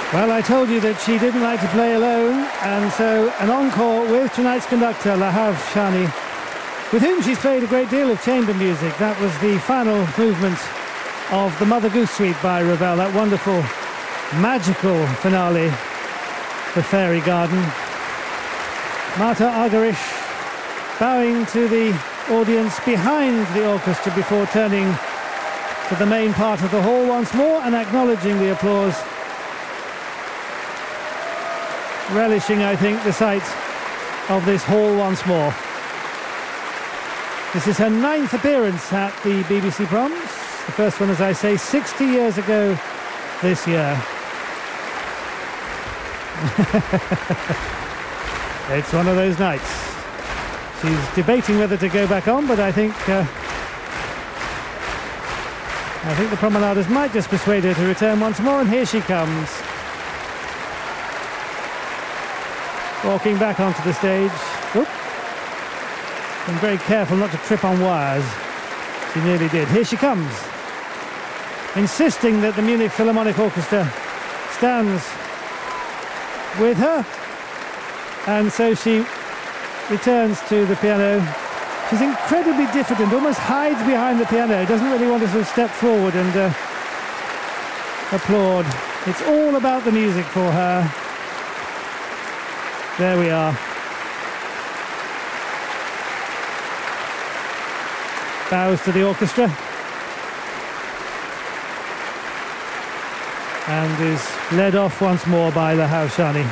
Well, I told you that she didn't like to play alone, and so an encore with tonight's conductor, Lahav Shani, with whom she's played a great deal of chamber music. That was the final movement of the Mother Goose Suite by Ravel, that wonderful, magical finale, The Fairy Garden. Marta Argerich bowing to the audience behind the orchestra before turning to the main part of the hall once more and acknowledging the applause. Relishing, I think, the sight of this hall once more. This is her 9th appearance at the BBC Proms. The first one, as I say, 60 years ago this year. It's one of those nights. She's debating whether to go back on, but I think the promenaders might just persuade her to return once more, and here she comes. Walking back onto the stage. Oop. Been very careful not to trip on wires. She nearly did. Here she comes. Insisting that the Munich Philharmonic Orchestra stands with her. And so she returns to the piano. She's incredibly diffident, almost hides behind the piano. Doesn't really want to sort of step forward and applaud. It's all about the music for her. There we are. Bows to the orchestra. And is led off once more by Lahav Shani.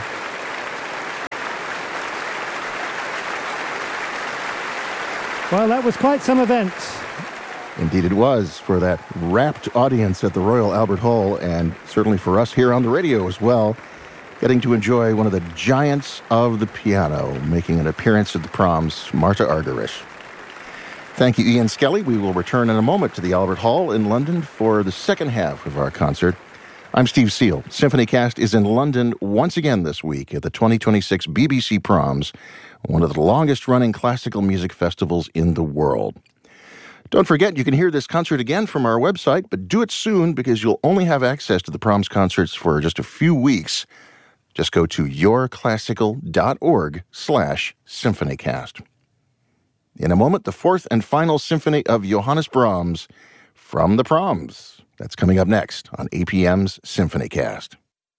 Well, that was quite some event. Indeed it was, for that rapt audience at the Royal Albert Hall, and certainly for us here on the radio as well, getting to enjoy one of the giants of the piano, making an appearance at the Proms, Marta Argerich. Thank you, Ian Skelly. We will return in a moment to the Albert Hall in London for the second half of our concert. I'm Steve Seal. SymphonyCast is in London once again this week at the 2026 BBC Proms, one of the longest-running classical music festivals in the world. Don't forget, you can hear this concert again from our website, but do it soon because you'll only have access to the Proms concerts for just a few weeks. Just go to yourclassical.org/symphonycast. In a moment, the fourth and final symphony of Johannes Brahms from the Proms. That's coming up next on APM's SymphonyCast.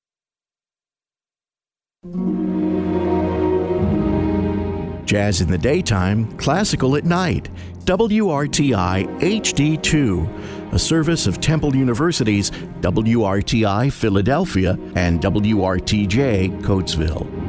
Jazz in the daytime, classical at night. WRTI HD2, a service of Temple University's WRTI Philadelphia and WRTJ Coatesville.